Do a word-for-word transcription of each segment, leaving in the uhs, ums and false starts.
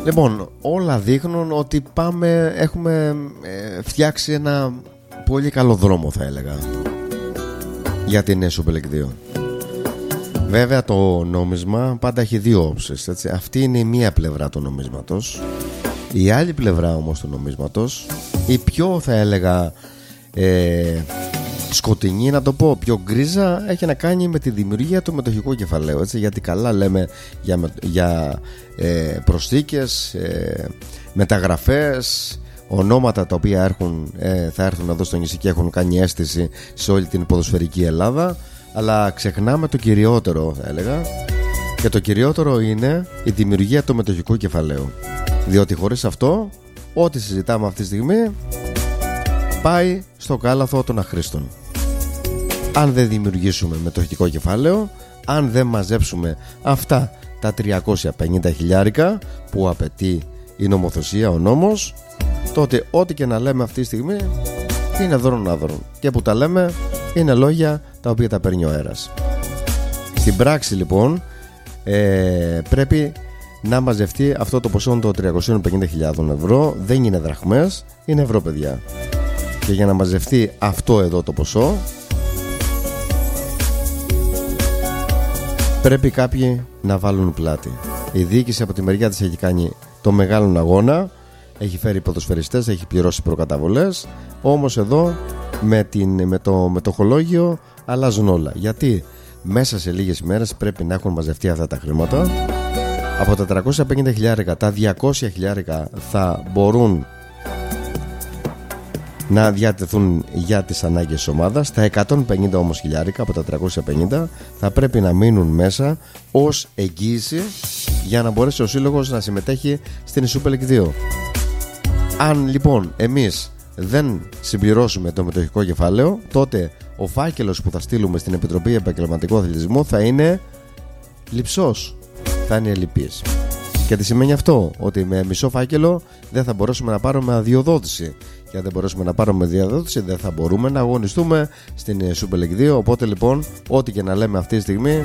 Λοιπόν, όλα δείχνουν ότι πάμε, έχουμε ε, φτιάξει ένα πολύ καλό δρόμο, θα έλεγα, για την Super League δύο. Βέβαια το νόμισμα πάντα έχει δύο όψεις, έτσι. Αυτή είναι η μία πλευρά του νομίσματος. Η άλλη πλευρά όμως του νομίσματος, η πιο, θα έλεγα, ε, σκοτεινή, να το πω, πιο γκρίζα, έχει να κάνει με τη δημιουργία του μετοχικού κεφαλαίου, έτσι. Γιατί καλά λέμε για, για ε, προσθήκες, ε, μεταγραφές, ονόματα τα οποία έρχουν, ε, θα έρθουν εδώ στο νησί και έχουν κάνει αίσθηση σε όλη την ποδοσφαιρική Ελλάδα. Αλλά ξεχνάμε το κυριότερο, θα έλεγα. Και το κυριότερο είναι η δημιουργία του μετοχικού κεφαλαίου. Διότι χωρίς αυτό, ό,τι συζητάμε αυτή τη στιγμή πάει στο κάλαθο των αχρήστων. Αν δεν δημιουργήσουμε μετοχικό κεφάλαιο, αν δεν μαζέψουμε αυτά τα τριακόσια πενήντα χιλιάρικα που απαιτεί η νομοθεσία, ο νόμος, τότε ό,τι και να λέμε αυτή τη στιγμή είναι δρόν άδρον. Και που τα λέμε είναι λόγια τα οποία τα παίρνει ο αέρας. Στην πράξη λοιπόν ε, πρέπει να μαζευτεί αυτό το ποσό των τριακόσιων πενήντα χιλιάδων ευρώ. Δεν είναι δραχμές, είναι ευρώ, παιδιά. Και για να μαζευτεί αυτό εδώ το ποσό, πρέπει κάποιοι να βάλουν πλάτη. Η διοίκηση από τη μεριά της έχει κάνει το μεγάλο αγώνα, έχει φέρει ποδοσφαιριστές, έχει πληρώσει προκαταβολές. Όμως εδώ με, την, με το μετοχολόγιο αλλάζουν όλα. Γιατί μέσα σε λίγες ημέρες πρέπει να έχουν μαζευτεί αυτά τα χρήματα. Από τα τριακόσια πενήντα χιλιάρικα, τα διακόσια χιλιάρικα θα μπορούν να διατεθούν για τις ανάγκες της ομάδας. Τα εκατόν πενήντα όμως χιλιάρικα από τα τριακόσια πενήντα θα πρέπει να μείνουν μέσα ως εγγύηση για να μπορέσει ο σύλλογος να συμμετέχει στην Super League δύο. Αν λοιπόν εμείς δεν συμπληρώσουμε το μετοχικό κεφάλαιο, τότε ο φάκελος που θα στείλουμε στην Επιτροπή Επαγγελματικού Αθλητισμού θα είναι λειψός, θα είναι ελλειπής. Και τι σημαίνει αυτό? Ότι με μισό φάκελο δεν θα μπορέσουμε να πάρουμε αδειοδότηση. Και αν δεν μπορέσουμε να πάρουμε αδειοδότηση, δεν θα μπορούμε να αγωνιστούμε στην Super League δύο. Οπότε λοιπόν, ό,τι και να λέμε αυτή τη στιγμή,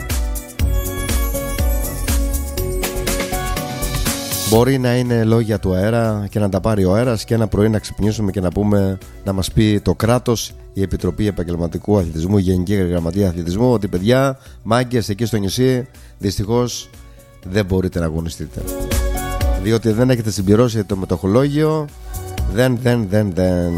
μπορεί να είναι λόγια του αέρα και να τα πάρει ο αέρας και ένα πρωί να ξυπνήσουμε και να πούμε, να μας πει το κράτος, η Επιτροπή Επαγγελματικού Αθλητισμού, η Γενική Γραμματεία Αθλητισμού, ότι παιδιά, μάγκες εκεί στο νησί, δυστυχώς δεν μπορείτε να αγωνιστείτε. Διότι δεν έχετε συμπληρώσει το μετοχολόγιο. Δεν, δεν, δεν, δεν.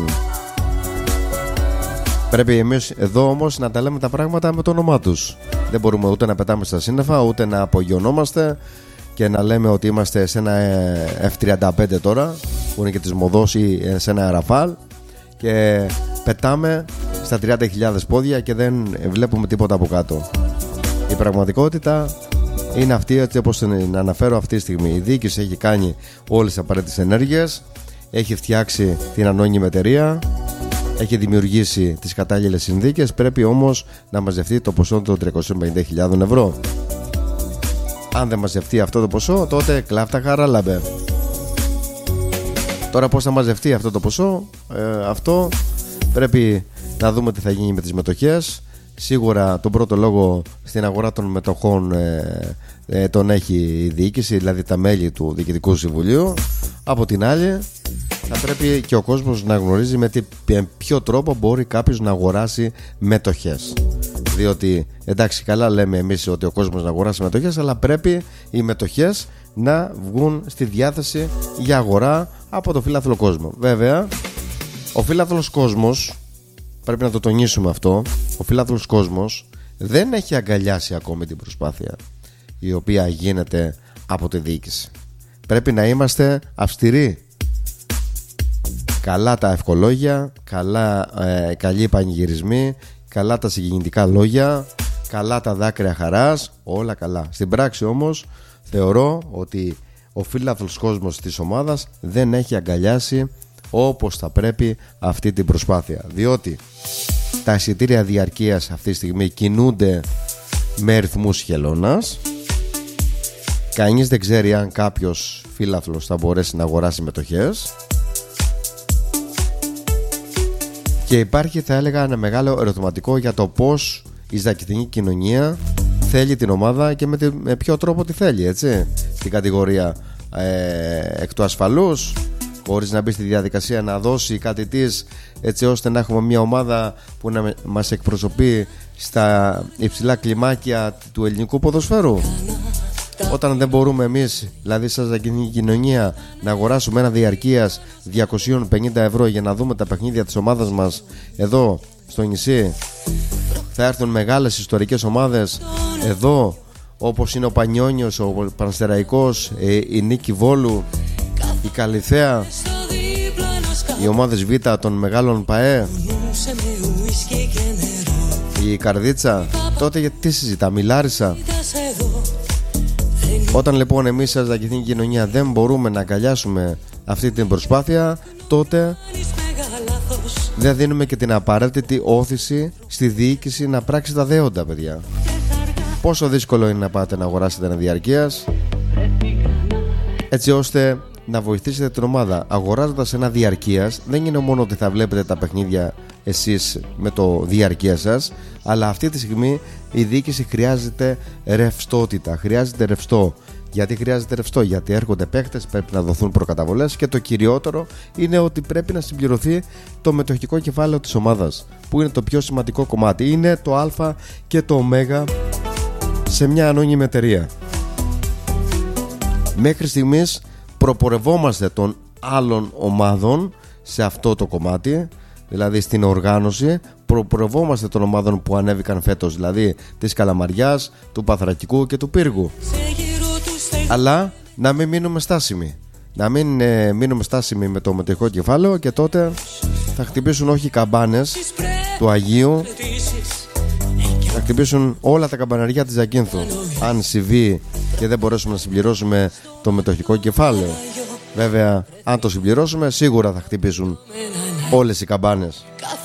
Πρέπει εμείς εδώ όμως να τα λέμε τα πράγματα με το όνομά τους. Δεν μπορούμε ούτε να πετάμε στα σύννεφα, ούτε να απογειωνόμαστε και να λέμε ότι είμαστε σε ένα εφ τριάντα πέντε τώρα, που είναι και της Μοδός, ή σε ένα Ραφάλ, και πετάμε στα τριάντα χιλιάδες πόδια και δεν βλέπουμε τίποτα από κάτω. Η πραγματικότητα είναι αυτή, έτσι όπως την αναφέρω αυτή τη στιγμή. Η διοίκηση έχει κάνει όλες τις απαραίτητες ενέργειες, έχει φτιάξει την ανώνυμη εταιρεία, έχει δημιουργήσει τις κατάλληλες συνθήκες. Πρέπει όμως να μαζευτεί το ποσό των τριακόσιων πενήντα χιλιάδων ευρώ. Αν δεν μαζευτεί αυτό το ποσό, τότε κλάφτα χαράλαμπε. Τώρα πώς θα μαζευτεί αυτό το ποσό? ε, Αυτό πρέπει να δούμε τι θα γίνει με τις μετοχές. Σίγουρα τον πρώτο λόγο στην αγορά των μετοχών ε, ε, τον έχει η διοίκηση, δηλαδή τα μέλη του Διοικητικού Συμβουλίου. Από την άλλη, θα πρέπει και ο κόσμος να γνωρίζει με τι, ποιο τρόπο μπορεί κάποιος να αγοράσει μετοχές. Διότι εντάξει, καλά λέμε εμείς ότι ο κόσμος να αγοράσει μετοχές, αλλά πρέπει οι μετοχές να βγουν στη διάθεση για αγορά από το φύλαθλο κόσμο. Βέβαια, ο φύλαθλος κόσμος, πρέπει να το τονίσουμε αυτό, ο φύλαθλος κόσμος δεν έχει αγκαλιάσει ακόμη την προσπάθεια η οποία γίνεται από τη διοίκηση. Πρέπει να είμαστε αυστηροί. Καλά τα ευχολόγια, καλά, ε, καλοί πανηγυρισμοί, καλά τα συγκινητικά λόγια, καλά τα δάκρυα χαράς, όλα καλά. Στην πράξη όμως θεωρώ ότι ο φύλαθλος κόσμος της ομάδας δεν έχει αγκαλιάσει όπως θα πρέπει αυτή την προσπάθεια. Διότι τα εισιτήρια διαρκείας αυτή τη στιγμή κινούνται με ρυθμούς χελώνας. Κανείς δεν ξέρει αν κάποιος φύλαθλος θα μπορέσει να αγοράσει μετοχές. Και υπάρχει, θα έλεγα, ένα μεγάλο ερωτηματικό για το πώς η ζακετινή κοινωνία θέλει την ομάδα και με, τη, με ποιο τρόπο τη θέλει, έτσι, στην κατηγορία ε, εκ του ασφαλούς, χωρίς να μπει στη διαδικασία να δώσει κάτι της, έτσι ώστε να έχουμε μια ομάδα που να μας εκπροσωπεί στα υψηλά κλιμάκια του ελληνικού ποδοσφαίρου. Όταν δεν μπορούμε εμείς, δηλαδή σαν ζακινή κοινωνία, να αγοράσουμε ένα διαρκείας διακόσια πενήντα ευρώ για να δούμε τα παιχνίδια της ομάδας μας εδώ στο νησί, θα έρθουν μεγάλες ιστορικές ομάδες εδώ, όπως είναι ο Πανιόνιος, ο Πανσεραϊκός, η Νίκη Βόλου, η Καλιθέα, οι ομάδες Β των μεγάλων ΠΑΕ, η Καρδίτσα. Τότε γιατί τι συζητάμε, η Λάρισα. Όταν λοιπόν εμείς σαν ζακινή κοινωνία δεν μπορούμε να αγκαλιάσουμε αυτή την προσπάθεια, τότε δεν δίνουμε και την απαραίτητη όθηση στη διοίκηση να πράξει τα δέοντα, παιδιά. Πόσο δύσκολο είναι να πάτε να αγοράσετε ένα διαρκείας, έτσι ώστε να βοηθήσετε την ομάδα. Αγοράζοντας ένα διαρκείας, δεν είναι μόνο ότι θα βλέπετε τα παιχνίδια εσείς με το διαρκεία σας, αλλά αυτή τη στιγμή η διοίκηση χρειάζεται ρευστότητα, χρειάζεται ρευστό. Γιατί χρειάζεται ρευστό? Γιατί έρχονται παίκτες, πρέπει να δοθούν προκαταβολές και το κυριότερο είναι ότι πρέπει να συμπληρωθεί το μετοχικό κεφάλαιο της ομάδας, που είναι το πιο σημαντικό κομμάτι. Είναι το α και το ω σε μια ανώνυμη εταιρεία. Μέχρι στιγμής προπορευόμαστε των άλλων ομάδων σε αυτό το κομμάτι, δηλαδή στην οργάνωση. Προπορευόμαστε των ομάδων που ανέβηκαν φέτος, δηλαδή της Καλαμαριάς, του Παθρακικού και του Πύργου. Αλλά να μην μείνουμε στάσιμοι. Να μην ε, μείνουμε στάσιμοι με το μετοχικό κεφάλαιο, και τότε θα χτυπήσουν όχι οι καμπάνες του Αγίου, θα χτυπήσουν όλα τα καμπαναριά της Ζακίνθου, αν συμβεί και δεν μπορέσουμε να συμπληρώσουμε το μετοχικό κεφάλαιο. Βέβαια, αν το συμπληρώσουμε, σίγουρα θα χτυπήσουν όλες οι καμπάνες.